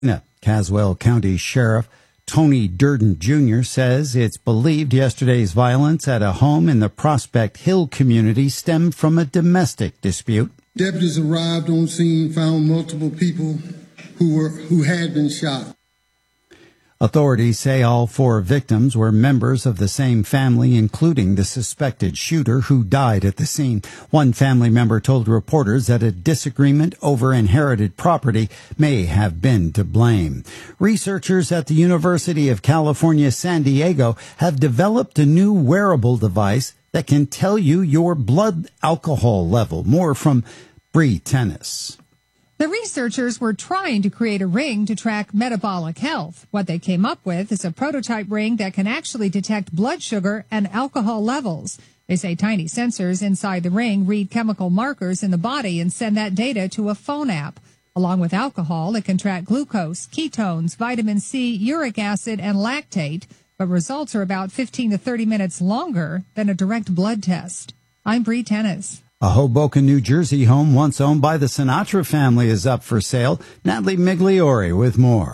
Caswell County Sheriff Tony Durden Jr. says it's believed yesterday's violence at a home in the Prospect Hill community stemmed from a domestic dispute. Deputies arrived on scene, found multiple people who had been shot. Authorities say all 4 victims were members of the same family, including the suspected shooter who died at the scene. One family member told reporters that a disagreement over inherited property may have been to blame. Researchers at the University of California, San Diego have developed a new wearable device that can tell you your blood alcohol level. More from Bree Tennis. The researchers were trying to create a ring to track metabolic health. What they came up with is a prototype ring that can actually detect blood sugar and alcohol levels. They say tiny sensors inside the ring read chemical markers in the body and send that data to a phone app. Along with alcohol, it can track glucose, ketones, vitamin C, uric acid, and lactate, but results are about 15 to 30 minutes longer than a direct blood test. I'm Bree Tennis. A Hoboken, New Jersey home once owned by the Sinatra family is up for sale. Natalie Migliori with more.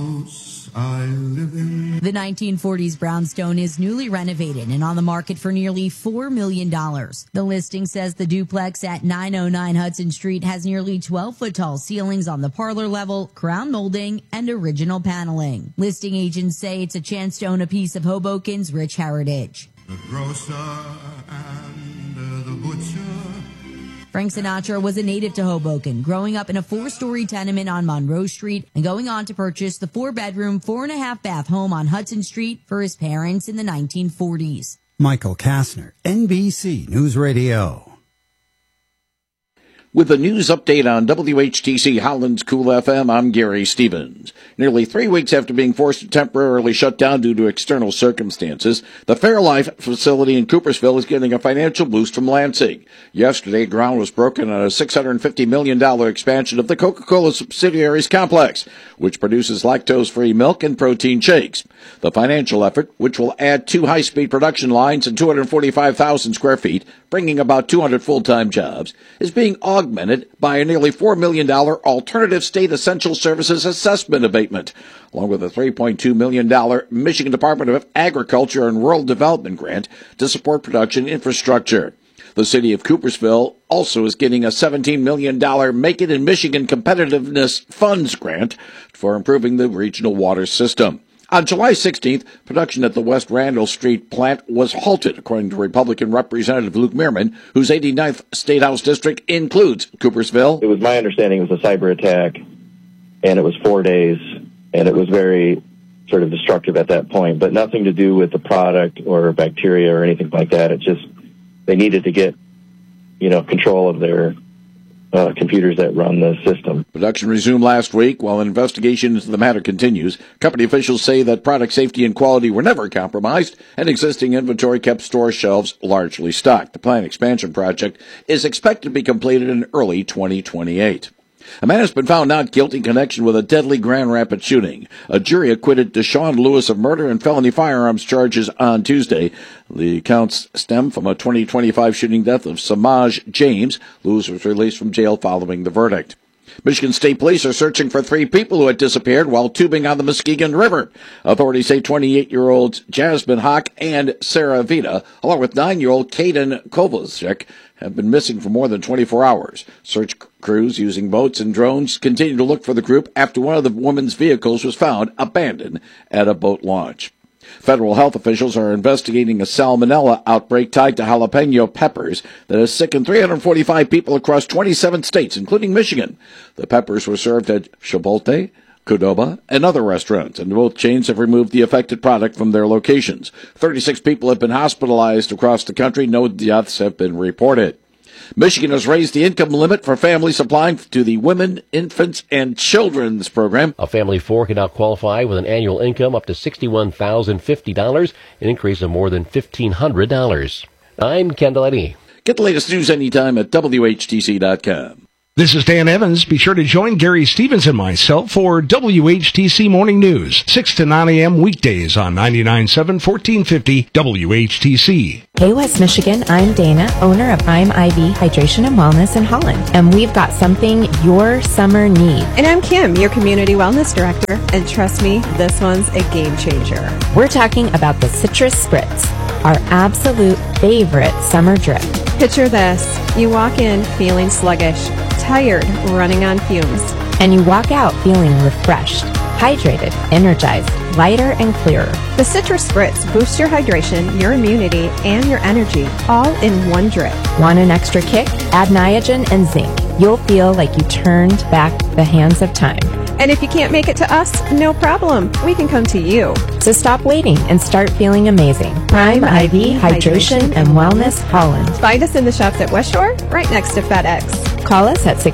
The 1940s brownstone is newly renovated and on the market for nearly $4 million. The listing says the duplex at 909 Hudson Street has nearly 12-foot tall ceilings on the parlor level, crown molding, and original paneling. Listing agents say it's a chance to own a piece of Hoboken's rich heritage. The grocer and the butcher. Frank Sinatra was a native to Hoboken, growing up in a 4-story tenement on Monroe Street and going on to purchase the 4-bedroom, 4.5-bath home on Hudson Street for his parents in the 1940s. Michael Kastner, NBC News Radio. With a news update on WHTC Holland's Cool FM, I'm Gary Stevens. Nearly 3 weeks after being forced to temporarily shut down due to external circumstances, the Fairlife facility in Coopersville is getting a financial boost from Lansing. Yesterday, ground was broken on a $650 million expansion of the Coca-Cola subsidiaries complex, which produces lactose-free milk and protein shakes. The financial effort, which will add 2 high-speed production lines and 245,000 square feet, bringing about 200 full-time jobs, is being augmented by a nearly $4 million alternative state essential services assessment abatement, along with a $3.2 million Michigan Department of Agriculture and Rural Development grant to support production infrastructure. The city of Coopersville also is getting a $17 million Make It in Michigan Competitiveness Funds grant for improving the regional water system. On July 16th, production at the West Randall Street plant was halted, according to Republican Representative Luke Meerman, whose 89th State House district includes Coopersville. It was my understanding it was a cyber attack, and it was 4 days, and it was very sort of destructive at that point, but nothing to do with the product or bacteria or anything like that. It just, they needed to get, control of their computers that run the system. Production resumed last week while an investigation into the matter continues. Company officials say that product safety and quality were never compromised and existing inventory kept store shelves largely stocked. The plant expansion project is expected to be completed in early 2028. A man has been found not guilty in connection with a deadly Grand Rapids shooting. A jury acquitted Deshaun Lewis of murder and felony firearms charges on Tuesday. The counts stem from a 2025 shooting death of Samaj James. Lewis was released from jail following the verdict. Michigan State Police are searching for 3 people who had disappeared while tubing on the Muskegon River. Authorities say 28-year-olds Jasmine Hawk and Sarah Vita, along with 9-year-old Kaden Kovalchik, have been missing for more than 24 hours. Search crews using boats and drones continue to look for the group after one of the woman's vehicles was found abandoned at a boat launch. Federal health officials are investigating a salmonella outbreak tied to jalapeno peppers that has sickened 345 people across 27 states, including Michigan. The peppers were served at Chipotle, Qdoba, and other restaurants, and both chains have removed the affected product from their locations. 36 people have been hospitalized across the country. No deaths have been reported. Michigan has raised the income limit for families applying to the Women, Infants, and Children's program. A family of 4 can now qualify with an annual income up to $61,050, an increase of more than $1,500. I'm Kendall Eddy. Get the latest news anytime at WHTC.com. This is Dan Evans. Be sure to join Gary Stevens and myself for WHTC Morning News, 6 to 9 a.m. weekdays on 99.7 1450 WHTC. Hey West Michigan, I'm Dana, owner of I'm IV Hydration and Wellness in Holland, and we've got something your summer needs. And I'm Kim, your Community Wellness Director, and trust me, this one's a game changer. We're talking about the Citrus Spritz, our absolute favorite summer drip. Picture this. You walk in feeling sluggish, tired, running on fumes. And you walk out feeling refreshed, hydrated, energized, lighter and clearer. The Citrus Spritz boosts your hydration, your immunity, and your energy, all in one drip. Want an extra kick? Add Niagen and zinc. You'll feel like you turned back the hands of time. And if you can't make it to us, no problem. We can come to you. So stop waiting and start feeling amazing. Prime IV Hydration and Wellness Holland. Find us in the shops at West Shore, right next to FedEx. Call us at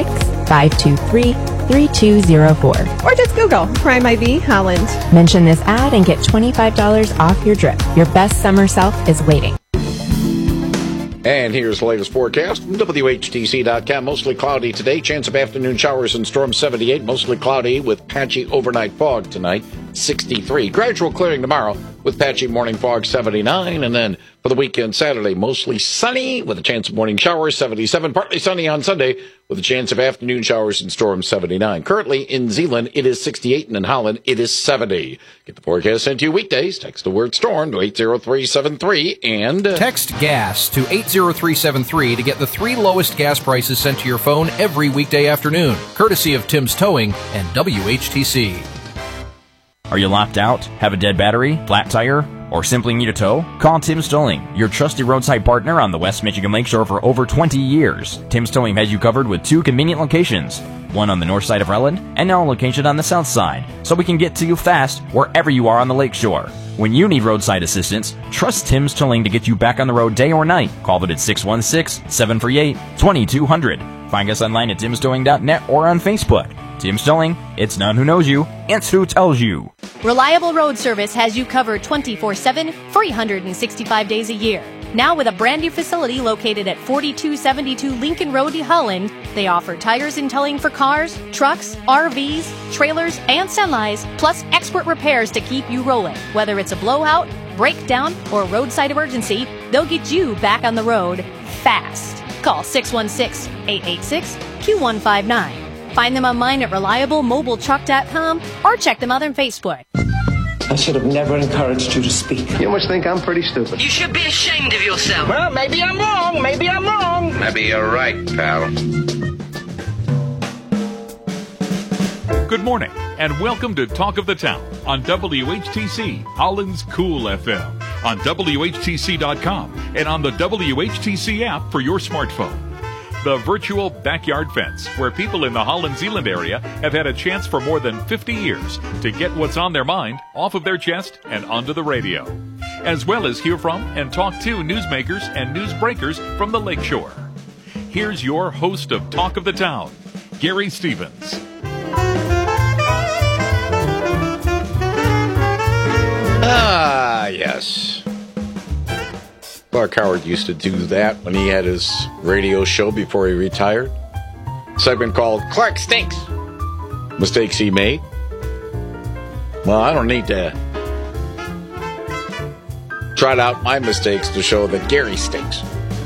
616-523-3204. Or just Google Prime IV Holland. Mention this ad and get $25 off your drip. Your best summer self is waiting. And here's the latest forecast from WHTC.com. Mostly cloudy today. Chance of afternoon showers and storms 78. Mostly cloudy with patchy overnight fog tonight, 63. Gradual clearing tomorrow with patchy morning fog, 79. And then for the weekend, Saturday, mostly sunny with a chance of morning showers, 77. Partly sunny on Sunday with a chance of afternoon showers and storms, 79. Currently in Zeeland, it is 68. And in Holland, it is 70. Get the forecast sent to you weekdays. Text the word storm to 80373 and text gas to 80373 to get the 3 lowest gas prices sent to your phone every weekday afternoon, courtesy of Tim's Towing and WHTC. Are you locked out? Have a dead battery? Flat tire? Or simply need a tow? Call Tim's Towing, your trusted roadside partner on the West Michigan Lakeshore for over 20 years. Tim's Towing has you covered with 2 convenient locations, one on the north side of Rutland and now located on the south side, so we can get to you fast wherever you are on the lakeshore. When you need roadside assistance, trust Tim's Towing to get you back on the road day or night. Call them at 616-738-2200. Find us online at timstowing.net or on Facebook. Tim's Towing, it's not who knows you, it's who tells you. Reliable Road Service has you covered 24/7, 365 days a year. Now with a brand new facility located at 4272 Lincoln Road, Holland, they offer tires and towing for cars, trucks, RVs, trailers, and semis, plus expert repairs to keep you rolling. Whether it's a blowout, breakdown, or roadside emergency, they'll get you back on the road fast. Call 616-886-Q159. Find them online at reliablemobiletruck.com or check them out on Facebook. I should have never encouraged you to speak. You must think I'm pretty stupid. You should be ashamed of yourself. Well, maybe I'm wrong. Maybe I'm wrong. Maybe you're right, pal. Good morning, and welcome to Talk of the Town on WHTC, Holland's Cool FM, on WHTC.com, and on the WHTC app for your smartphone. The virtual backyard fence, where people in the Holland-Zeeland area have had a chance for more than 50 years to get what's on their mind off of their chest and onto the radio, as well as hear from and talk to newsmakers and newsbreakers from the Lakeshore. Here's your host of Talk of the Town, Gary Stevens. Yes. Clark Howard used to do that when he had his radio show before he retired. A segment called Clark Stinks. Mistakes he made. Well, I don't need to trot out my mistakes to show that Gary stinks.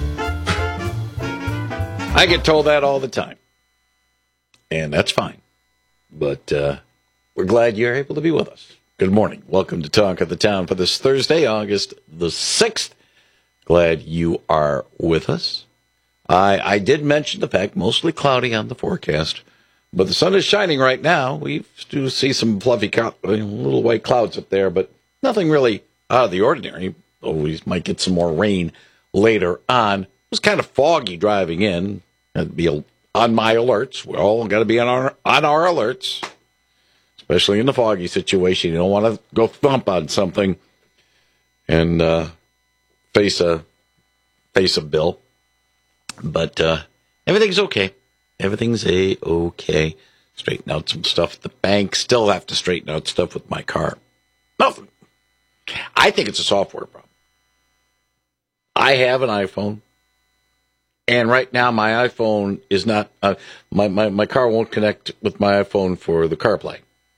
I get told that all the time. And that's fine. But we're glad you're able to be with us. Good morning. Welcome to Talk of the Town for this Thursday, August the 6th. Glad you are with us. I did mention the fact, mostly cloudy on the forecast, but the sun is shining right now. We do see some fluffy, little white clouds up there, but nothing really out of the ordinary. We might get some more rain later on. It was kind of foggy driving in. I'd be on my alerts. We're all got to be on our alerts, especially in the foggy situation. You don't want to go thump on something and face a bill, but everything's okay. Everything's okay. Straighten out some stuff at the bank. Still have to straighten out stuff with my car. Nothing. I think it's a software problem. I have an iPhone. And right now, my iPhone is not, my car won't connect with my iPhone for the CarPlay.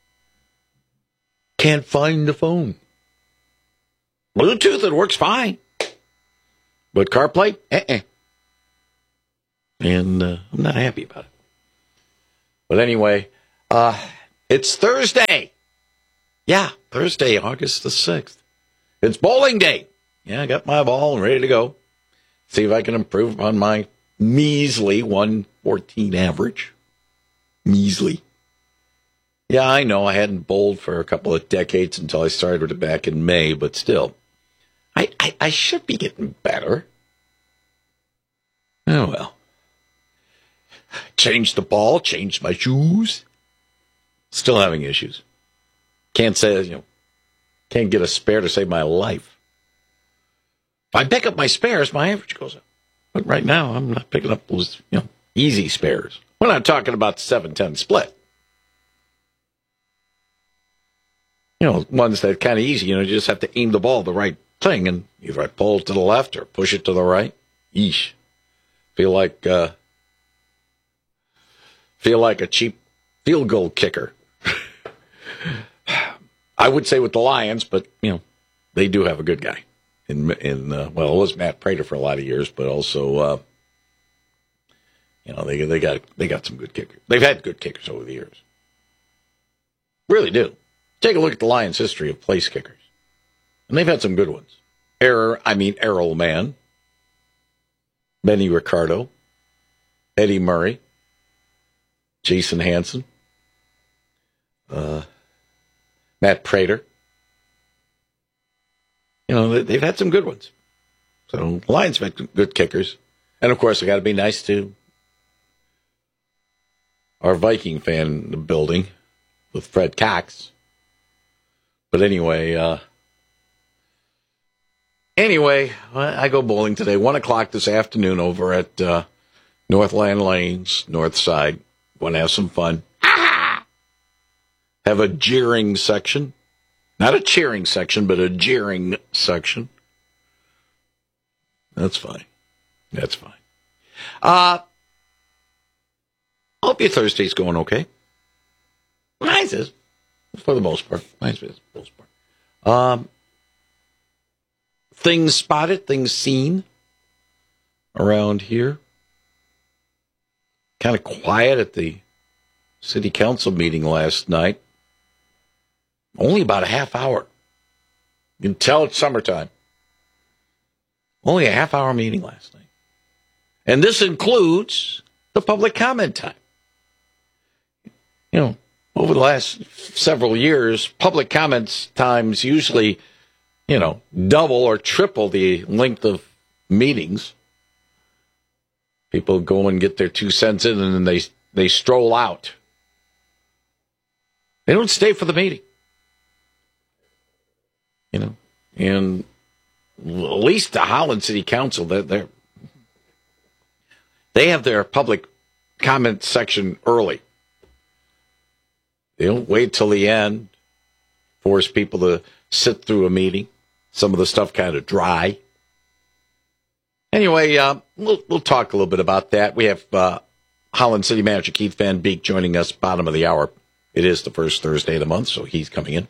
Can't find the phone. Bluetooth, it works fine. But CarPlay, And I'm not happy about it. But anyway, it's Thursday. Yeah, Thursday, August the 6th. It's bowling day. Yeah, I got my ball and ready to go. See if I can improve upon my measly 114 average. Measly. Yeah, I know I hadn't bowled for a couple of decades until I started with it back in May, but still, I should be getting better. Oh, well. Changed the ball, changed my shoes. Still having issues. Can't say, can't get a spare to save my life. If I pick up my spares, my average goes up. But right now, I'm not picking up those, easy spares. We're not talking about 7-10 split. Ones that kind of easy, you just have to aim the ball the right thing, and either I pull it to the left or push it to the right. Yeesh. Feel like a cheap field goal kicker. I would say with the Lions, but, they do have a good guy. It was Matt Prater for a lot of years, but also, they got some good kickers. They've had good kickers over the years. Really do. Take a look at the Lions' history of place kickers. And they've had some good ones. Errol Mann, Benny Ricardo, Eddie Murray, Jason Hansen, Matt Prater. They've had some good ones. So Lions have had good kickers. And, of course, I got to be nice to our Viking fan in the building with Fred Cox. But anyway, I go bowling today, 1 o'clock this afternoon over at Northland Lanes, North Side. Want to have some fun. Have a jeering section. Not a cheering section, but a jeering section. That's fine. Hope your Thursday's going okay. Mine is, for the most part. Things spotted, things seen around here. Kind of quiet at the city council meeting last night. Only about a half hour. You can tell it's summertime. Only a half-hour meeting last night. And this includes the public comment time. Over the last several years, public comments times usually, double or triple the length of meetings. People go and get their 2 cents in, and then they stroll out. They don't stay for the meeting. And at least the Holland City Council, they have their public comment section early. They don't wait till the end, force people to sit through a meeting. Some of the stuff kind of dry. Anyway, we'll talk a little bit about that. We have Holland City Manager Keith Van Beek joining us bottom of the hour. It is the first Thursday of the month, so he's coming in.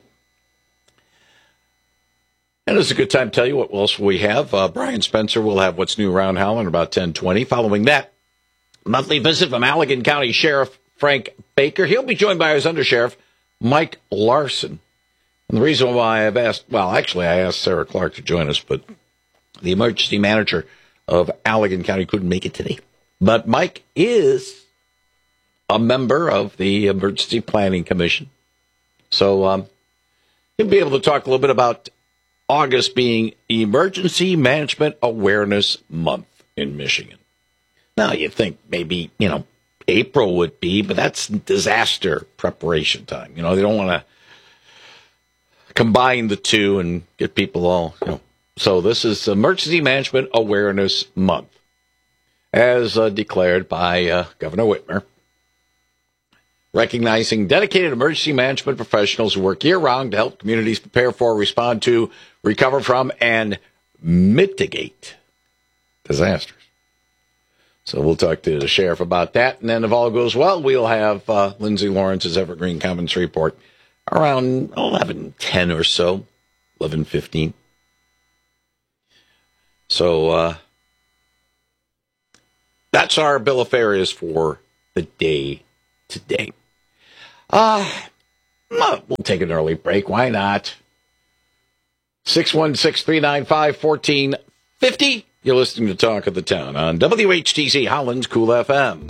And it's a good time to tell you what else we have. Brian Spencer will have What's New Around Holland about 10:20. Following that, monthly visit from Allegan County Sheriff Frank Baker. He'll be joined by his undersheriff, Mike Larson. And the reason why I asked Sarah Clark to join us, but the emergency manager of Allegan County couldn't make it today. But Mike is a member of the Emergency Planning Commission. So he'll be able to talk a little bit about August being Emergency Management Awareness Month in Michigan. Now, you think maybe, April would be, but that's disaster preparation time. They don't want to combine the two and get people all, So this is Emergency Management Awareness Month, as declared by Governor Whitmer, recognizing dedicated emergency management professionals who work year-round to help communities prepare for, respond to, recover from, and mitigate disasters. So we'll talk to the sheriff about that. And then if all goes well, we'll have Lindsay Lawrence's Evergreen Commons report around 11:10 or so, 11:15. So that's our bill of fare is for the day today. We'll take an early break. Why not? 616-395-1450. You're listening to Talk of the Town on WHTC Holland's Cool FM.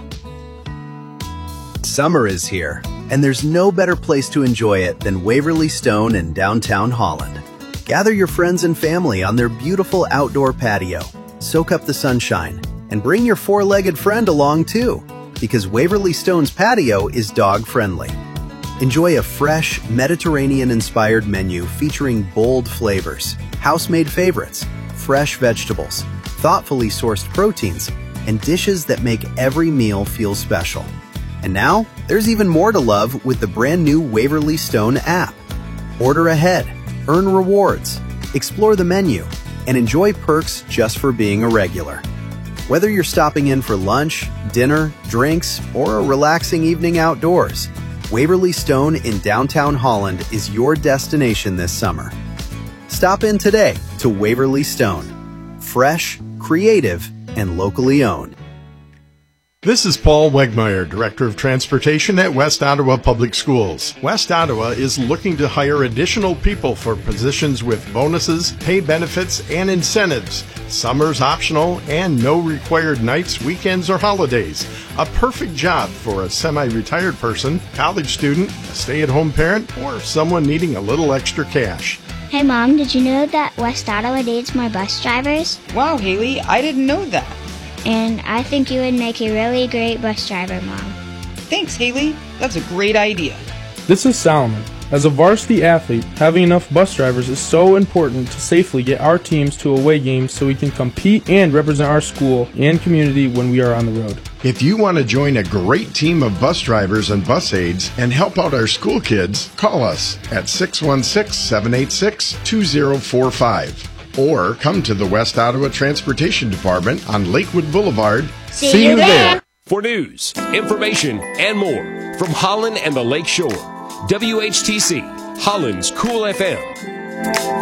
Summer is here, and there's no better place to enjoy it than Waverly Stone in downtown Holland. Gather your friends and family on their beautiful outdoor patio. Soak up the sunshine, and bring your four-legged friend along too, because Waverly Stone's patio is dog-friendly. Enjoy a fresh, Mediterranean-inspired menu featuring bold flavors, house-made favorites, fresh vegetables, thoughtfully sourced proteins, and dishes that make every meal feel special. And now, there's even more to love with the brand new Waverly Stone app. Order ahead, earn rewards, explore the menu, and enjoy perks just for being a regular. Whether you're stopping in for lunch, dinner, drinks, or a relaxing evening outdoors, Waverly Stone in downtown Holland is your destination this summer. Stop in today to Waverly Stone. Fresh, creative, and locally owned. This is Paul Wegmeyer, Director of Transportation at West Ottawa Public Schools. West Ottawa is looking to hire additional people for positions with bonuses, pay benefits, and incentives. Summer's optional and no required nights, weekends, or holidays. A perfect job for a semi-retired person, college student, a stay-at-home parent, or someone needing a little extra cash. Hey Mom, did you know that West Ottawa needs more bus drivers? Wow, Haley, I didn't know that. And I think you would make a really great bus driver, Mom. Thanks, Haley. That's a great idea. This is Solomon. As a varsity athlete, having enough bus drivers is so important to safely get our teams to away games so we can compete and represent our school and community when we are on the road. If you want to join a great team of bus drivers and bus aides and help out our school kids, call us at 616-786-2045. Or come to the West Ottawa Transportation Department on Lakewood Boulevard. See you there! For news, information, and more from Holland and the Lake Shore, WHTC, Holland's Cool FM.